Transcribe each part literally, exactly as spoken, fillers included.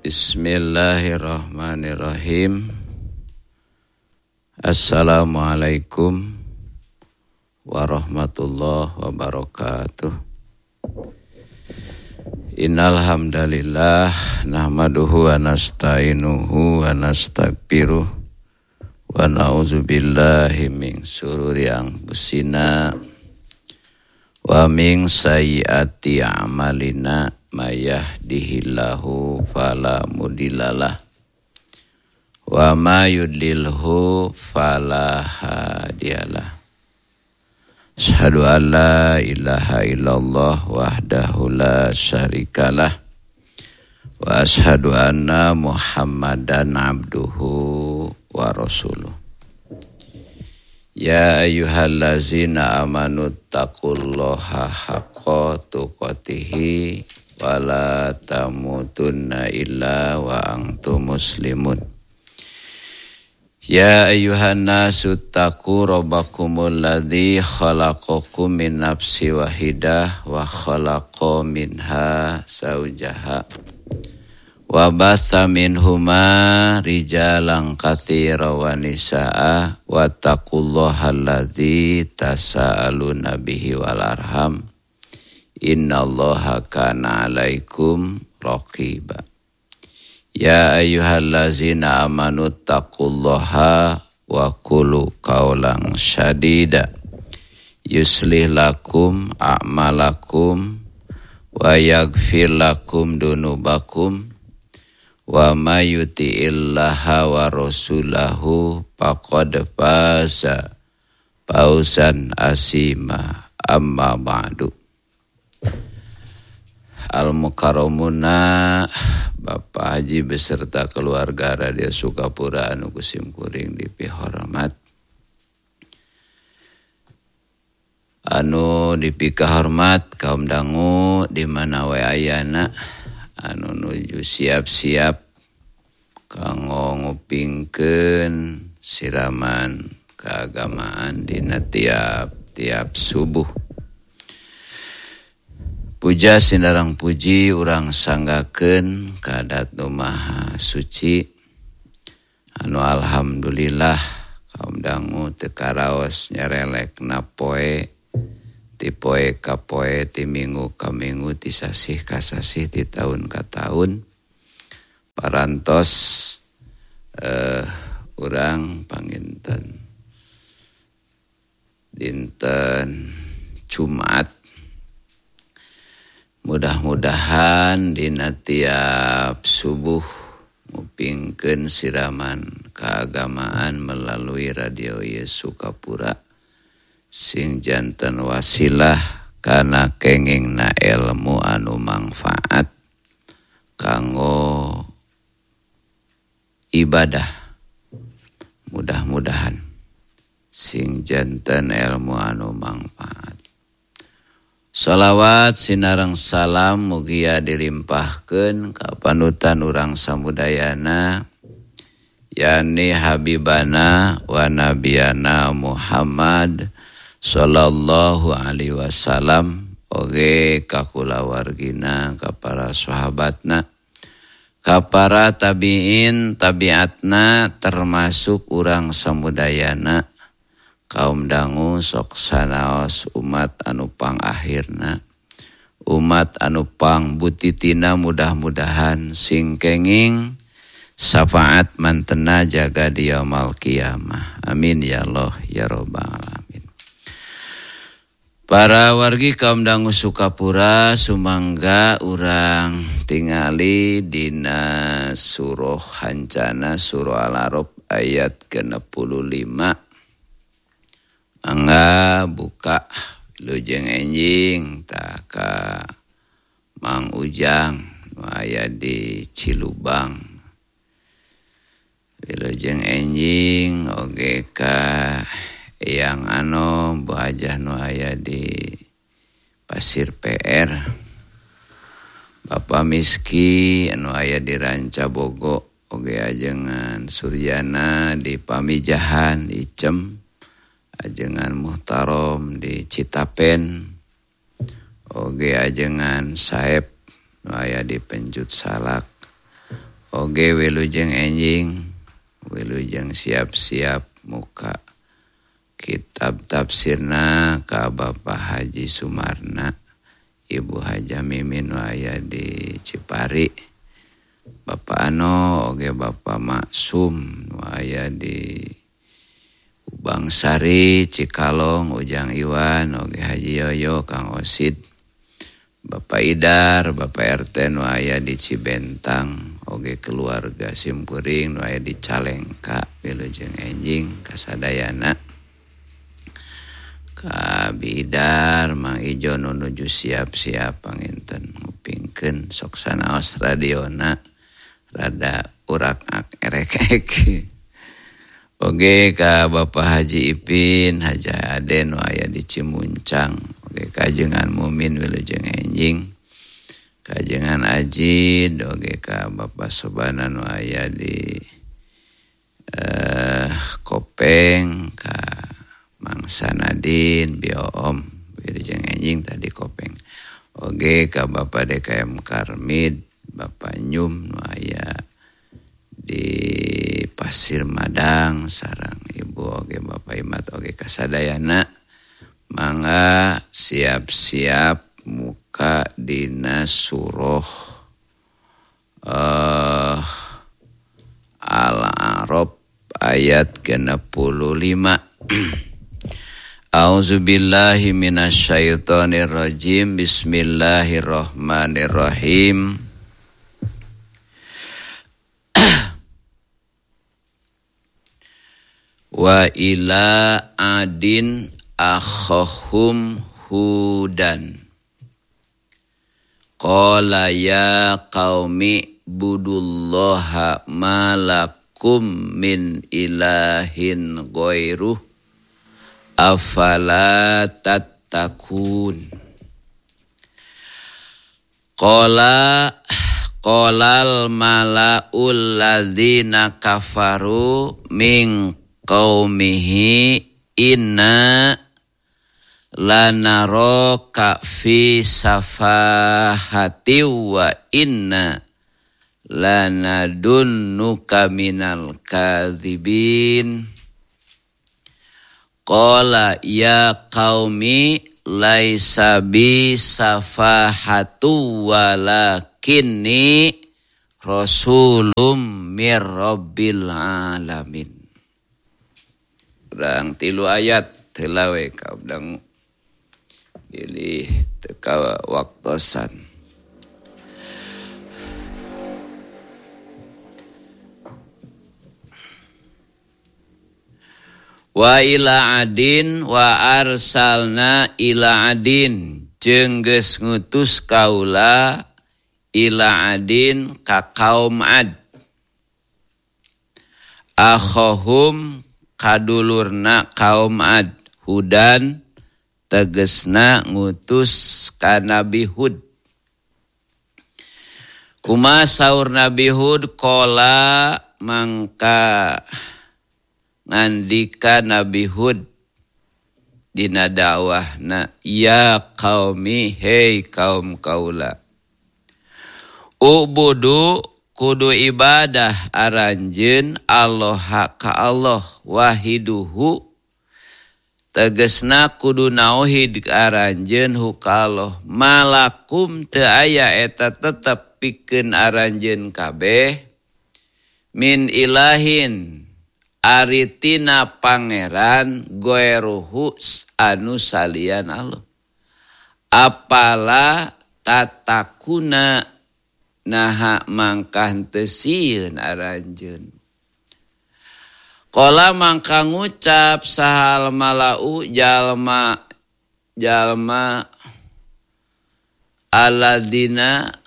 Bismillahirrahmanirrahim. Assalamualaikum warahmatullahi wabarakatuh. Innal hamdalillah nahmaduhu wa nasta'inuhu wa nastaghfiruh wa na'udzu billahi min syururi anfusina wa min sayyiati a'malina may yahdihillahu fala mudhillalah wa may yudlilhu fala hadiyalah. Asyhadu an la ilaha illallah wahdahu la syarikalah wa asyhadu anna Muhammadan abduhu wa rasuluh. Ya ayyuhallazina amanu taqullaha haqqa tuqatih wa la tamutunna illa wa antum muslimun. Ya ayyuhan nasu taqu rabbakumul ladzi khalaqakum min nafsin wahidah wa khalaqa minha zawjaha wa batha minhuma rijalan katsiran wa nisaa wa taqullaha allazi tasaaluna bihi wal arham innallaha kana 'alaikum raqiba. Ya ayyuhallazina amanu taqullaha wa qulu qawlan sadida yuslih lakum a'malakum wa yaghfir lakum dunubakum wa may yuti'illaha wa rasulahu faqad faza fawzan azima. Amma ba'du. Al-mukarramuna Bapak Haji beserta keluarga Radio Sukapura anu kusim kuring dipihormat, anu dipikahormat kaum dangu di mana wae ayana, anu nuju siap-siap kanggo ngupingkeun siraman keagamaan dina tiap-tiap subuh. Puja sinarang puji urang sanggakeun ka Dat Nu Maha Suci anu alhamdulillah kaum dangu teu karaos nyarelekna poe ti poe ka poe ti minggu ka minggu ti sasih ka sasih ti taun ka taun parantos eh, urang panginten dinten Jumat. Mudah-mudahan dina tiap subuh ngupingkeun siraman keagamaan melalui radio ieu Sukapura sing janten wasilah kana kengingna ilmu anu mangfaat kanggo ibadah. Mudah-mudahan sing janten ilmu anu mangfaat. Salawat sinareng salam mugia dilimpahkeun ka panutan urang samudayana yani habibana wa nabiyana Muhammad sallallahu alaihi wasallam oge ka kulawargina ka para sahabatna ka para tabiin tabiatna termasuk urang samudayana kaum dangu sok sanaos umat anu pang akhirna, umat anu pang butitina mudah-mudahan sing kenging syafaat mantena jaga di yaumul qiyamah. Amin ya Allah ya rabbal alamin. Para wargi kaum dangu Sukapura sumangga urang tingali dina surah Hancana surah Al-A'raf ayat ke enam puluh lima. Angga buka lujeng enjing tak ka Mang Ujang nu aya di Cilubang. Lujeng enjing oge ka Eyang Anom Bu Hajah nu aya di Pasir P R. Bapak Miski anu aya di Ranca Bogo oge ajengan Suryana di Pamijahan Icem. Ajengan Muhtarom di Citapen, oge ajengan Saeb aya di Penjut Salak, oge wilujeng enjing wilujeng siap-siap muka kitab tafsirna ka Bapak Haji Sumarna, Ibu Haja Mimin aya di Cipari, Bapak Ano oge Bapak Maksum aya di Ubang Sari, Cikalong, Ujang Iwan oge Haji Yoyo, Kang Osid, Bapak Idar, Bapak R T nu aya di Cibentang, oge keluarga Simkuring nu aya di Calengka, wilujeng enjing kasadayana. Ka Bidar, Mang Ijo nu nuju siap-siap panginten ngupingkeun sok sanaos radiona rada urak-ak erek-ek. Oge ka Bapak Haji Ipin, Haja Aden nu aya di Cimuncang, oge kajengan Mumin wilujeng enjing, kajengan Ajid, oge ka Bapak Sobana nu aya di eh, Kopeng, ka Mang Sanadin, Bio Om, wilujeng enjing tadi Kopeng. Oge ka Bapak D K M Karmid, Bapak Nyum nu aya di Pasir Madang, sareng Ibu oge Bapak Imat oge kasadayana. Mangga siap-siap muka dina surah uh, Al-A'raf ayat genep puluh lima. A'udzubillahi minasyaitonirrajim. Bismillahirrahmanirrahim. Wa ila adin akhahum hudan. Qala ya qaumi budullaha malakum min ilahin ghairuh afala tattakun. Qala qalal malaul ladzina kafaru min qaumihi inna lanaraka fi safahati wa inna lanadunnuka minal kadzibin. Qala ya qaumi laisa bi safahatu walakinni rasulum mir rabbil alamin. Urang tilu ayat telawe ka udang pilih teka waktosan. Wa ila adin wa arsalna ila adin, jeung geus ngutus kaula ila adin ka kaum Ad. Akhahum kadulurna kaum Ad, hudan tegesna ngutus ka Nabi Hud. Kumaha saur Nabi Hud? Qala mangka ngandika Nabi Hud dina dakwahna, ya qaumi, hei kaum kaula, ubudu kudu ibadah aranjeun Allah ka Allah, wahiduhu tegesna kudu nauhid aranjeun hu ka Allah, malakum teu aya eta tetep pikeun aranjeun kabeh, min ilahin aritina pangeran goeruhu anu salian Allah. Apala tatakuna naha mangkah teu sieun aranjeun. Qala mangka ngucap sahal malau jalma jalma aladina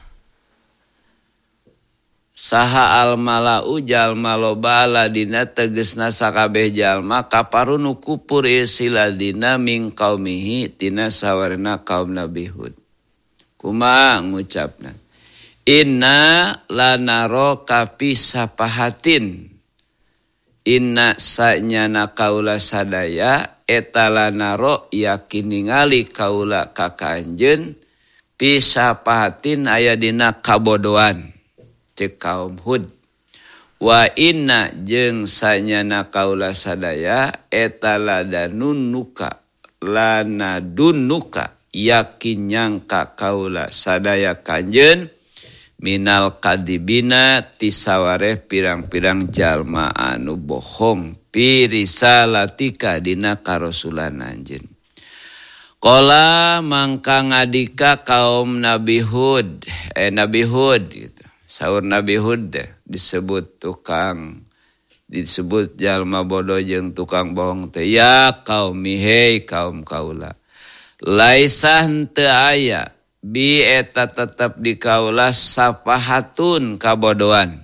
saha al malau jalma loba aladina tegesna sakabeh jalma kaparu nu kupur isiladina min qaumihi tina sawarna kaum Nabi Hud. Kumaha ngucapna? Inna lanaraka fi sapahatin. Inna sanyana kaula sadaya eta lanaro yakin ningali kaula ka kanjeun fi sapahatin aya dina kabodoan. cek kaum Hud. Wa inna jeung sanyana kaula sadaya eta ladanun nuka lanadun nuka yakin nyangka kaula sadaya kanjeun minal kadibina tisawareh pirang-pirang jalma anu bohong pi risalatika dina karasulan anjeun. Qala mangka ngadika kaum Nabi Hud eh Nabi Hud gitu. Saur Nabi Hud deh, disebut tukang, disebut jalma bodoh jeung tukang bohong teh. Ya qaumi hei kaum kaula. Laisa henteu aya bi eta tetep di kaula safahatun kabodohan.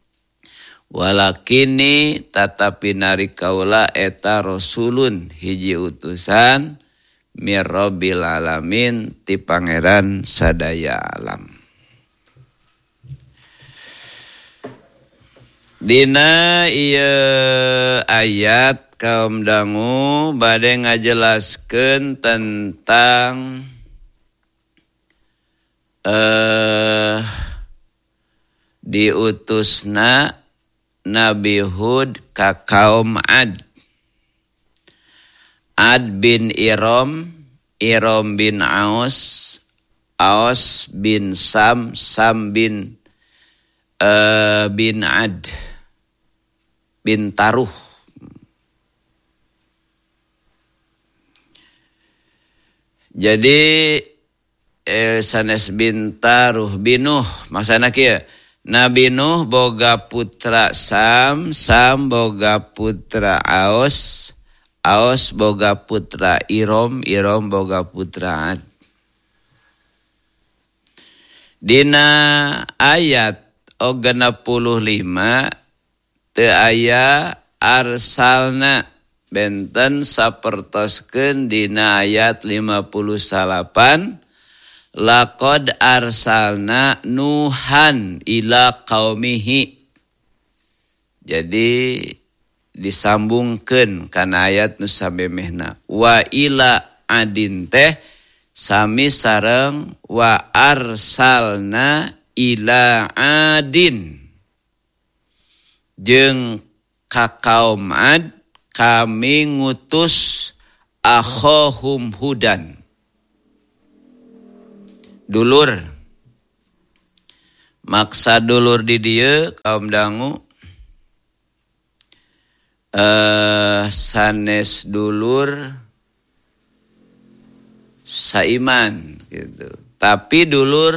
Walakini tatapi nari kaula eta rasulun hiji utusan mir rabbil alamin ti pangeran sadaya alam. Dina ieu ayat kaum dangu bade ngajelaskeun tentang eh diutusna Nabi Hud ka kaum Ad. Ad bin Iram, Iram bin Aus, Aus bin Sam, Sam bin uh, bin Ad bin Taruh. Jadi eh, sanes bin Taruh bin Nuh maksana kieu Nabi Nuh boga putra Sam, Sam boga putra Aus, Aus boga putra Iram, Iram boga putra Ad. Dina ayat genep puluh lima teu aya arsalna benten sapertoskeun dina ayat lima puluh salapan laqad arsalna nuhan ila qaumihi. Jadi disambungkeun kana ayat nu sabemehna wa ila adin teh sami sareng wa arsalna ila adin jeung ka kaum Ad kami ngutus akhahum Hudan. Dulur. Maksa dulur di dieu kaum dangu eh sanes dulur saiman gitu. Tapi dulur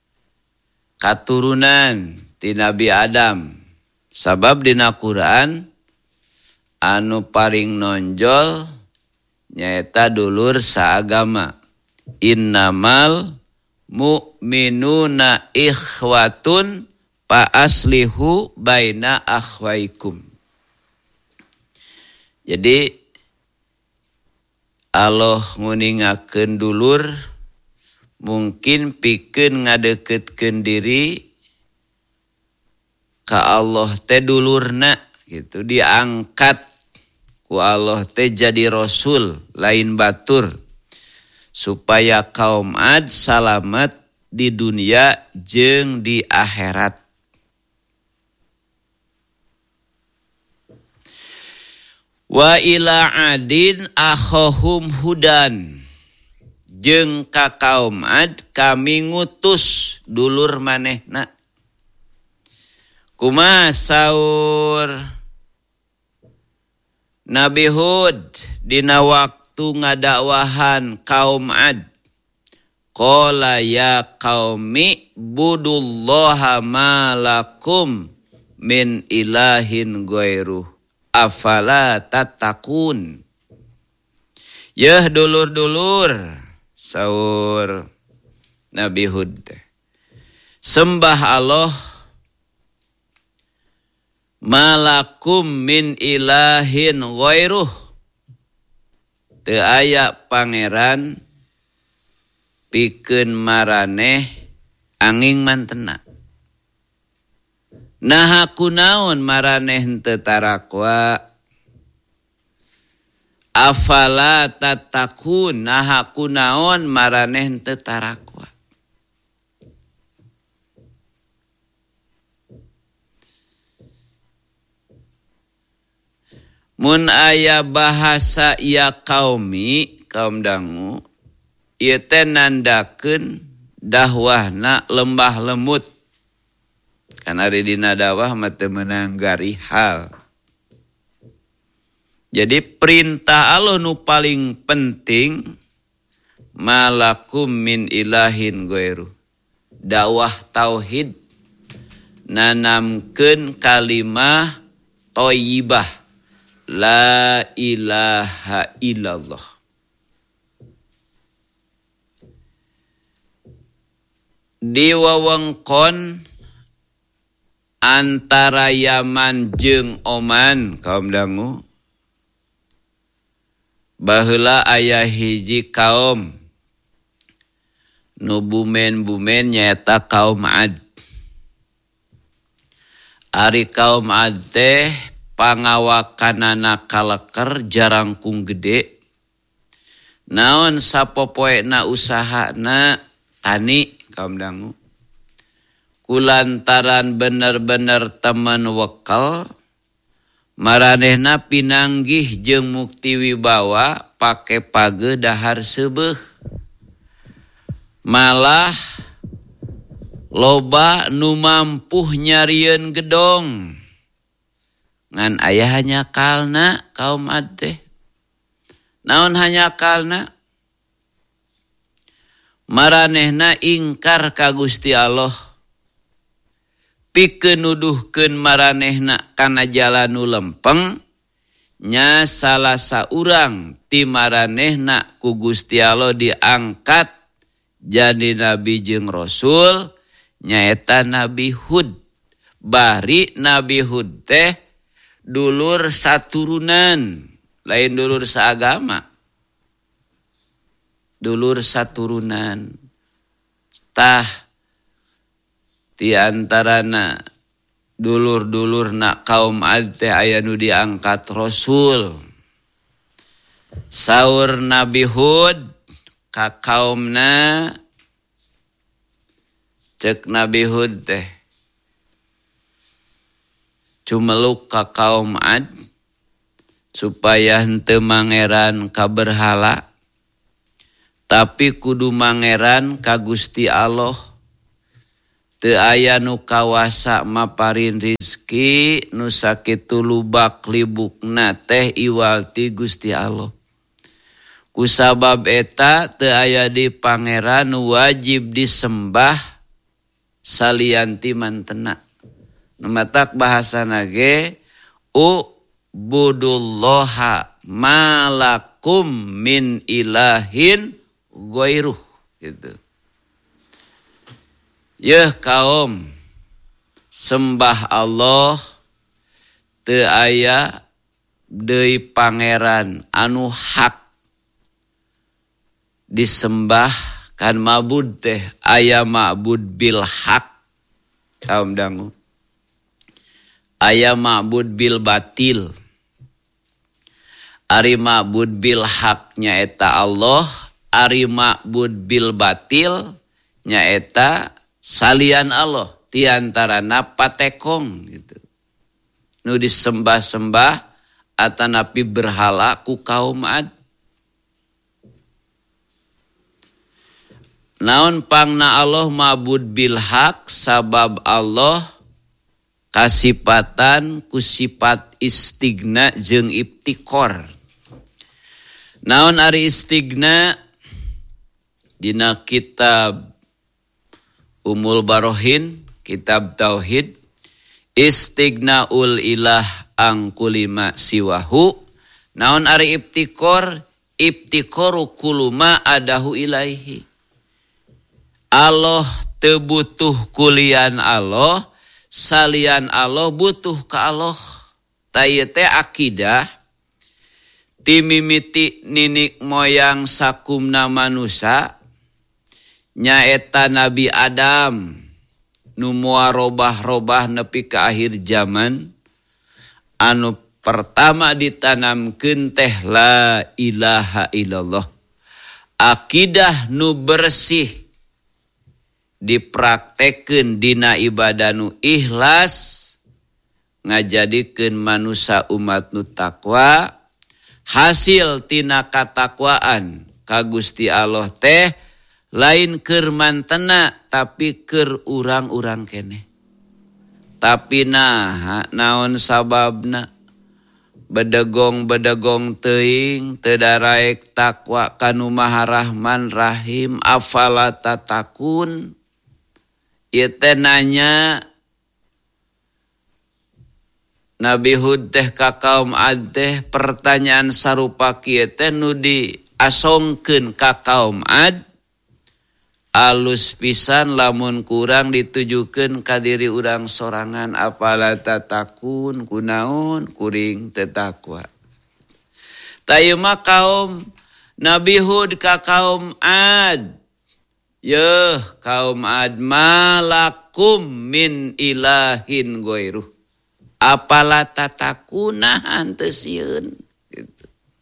katurunan ti Nabi Adam. Sabab dina Quran anu paling nonjol nyaeta dulur saagama. Innamal mu'minuna ikhwatun fa aslihu baina akhwaikum. Jadi Allah nguningakeun dulur mungkin pikeun ngadeukeutkeun diri ka Allah teh dulurna gitu, diangkat ku Allah teh jadi rasul lain batur supaya kaum Ad salamet di dunia jeung di akhirat. Wa ila adin akhahum Hudan jeung ka kaum Ad kami ngutus dulur manehna. Kumaha saur Nabi Hud dina waktu ngadakwahan kaum Ad. Qala ya qaumi budullaha ma lakum min ilahin ghairuh afala tattaqun. Yeuh dulur-dulur saur Nabi Hud. Sembah Allah malakum min ilahin ghairuh. Teu aya pangeran pikeun maraneh anging mantena. Naha kunaon maraneh henteu tarakwa. Afala tattaqun naha kunaon maraneh henteu tarakwa. Mun aya bahasa ya kaumi, kaum dangu, ieu teh nandakeun dahwahna lembah lemut. Kana ari dina dawah mah teu meunang gari hal. Jadi perintah Allah nu paling penting malakum min ilahin ghairu. Dakwah tauhid nanamkeun kalimah thayyibah. La ilaha illallah. Di wewengkon antara Yaman jeung Oman, kaum dangu, baheula aya hiji kaum nu bumen-bumen nyaeta kaum Ad. Ari kaum Ad teh pangawakanana kaleker jarangkung gede. Naon sapopoena usahana tani, kaum dangu. Kulantaran bener-bener temen wekal, maranehna pinanggih jeung mukti wibawa pake page dahar seubeuh. Malah loba nu mampuh nyarieun gedong. Ngan aya hanya kalna kaum Ad teh. Naon hanya kalna? Maranehna ingkar ka Gusti Allah. Pikeun nuduhkeun maranehna kana jalan nu lempeng, nya salah saurang ti maranehna ku Gusti Allah diangkat jadi nabi jeung rasul, nyaeta Nabi Hud. Bari Nabi Hud teh dulur saturunan, lain dulur saagama. Dulur saturunan. Tah di antarana dulur-dulurna kaum Ad teh aya nu diangkat rasul. Saur Nabi Hud ka kaumna, cek Nabi Hud teh cumeluk ka kaum Ad supaya henteu mangeran ka berhala, tapi kudu mangeran ka Gusti Allah. Teu aya nu kawasa maparin rizki nu sakitu lubak libukna teh iwal ti Gusti Allah. Kusabab eta teu aya di pangeran nu wajib disembah salianti mantena. Namatak bahasana ge ubudullaha malakum min ilahin ghairuh gitu. Yeuh kaum, sembah Allah, teu aya deui pangeran anu hak disembah kan ma'bud teh aya ma'bud bil hak, kaum dangu. Aya ma'bud bil batil. Ari ma'bud bil hak nyaeta Allah, ari ma'bud bil batil nyaeta salian Allah, tiantarana patekong gitu. Nu disembah-sembah atanapi berhala ku kaum Ad. Naon pangna Allah ma'bud bil haq sabab Allah kasipatan ku sifat istigna jeung ibtikor. Naon ari istigna? Dina kitab Umul Barohin, kitab Tauhid, istignaul ilah angkulima siwahu. Naon ari ibtikor? Ibtikoru kuluma adahu ilaihi. Allah teu butuh kulian Allah, salian Allah butuh ka Allah. Taya teh akidah ti mimiti ninik moyang sakumna manusia nyaeta Nabi Adam nu moal robah-robah nepi ka akhir zaman. Anu pertama ditanamkeun teh la ilaha illallah. Akidah nu bersih dipraktekeun dina ibadah nu ikhlas ngajadikeun manusia umat nu takwa hasil tina katakwaan ka Gusti Allah teh lain keur mantena tapi keur urang-urang keneh. Tapi nah naon sababna bedegong-bedegong teuing teu daraek takwa kanu Maha Rahman Rahim afala tatakun. Ieu teh nanya Nabi Hud teh ka kaum Ad teh pertanyaan sarupa kieu teh nu diasongkeun ka kaum Ad alus pisan lamun kurang ditujukeun ka diri urang sorangan apala tatakun kunaon kuring teu takwa. Tayeu mah kaum Nabi Hud ka kaum Ad. Yeuh kaum Ad malakum min ilahin ghairuh. Apala tatakuna henteu sieun gitu.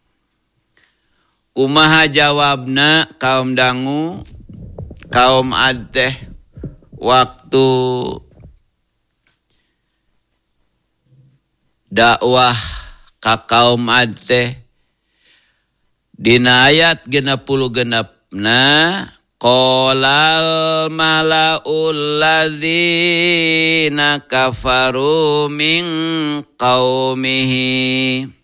Kumaha jawabna kaum dangu? Kaum Ad teh waktu dakwah ka kaum Ad teh dina ayat genep puluh genepna qolal malaul ladzina kafaru min qaumihi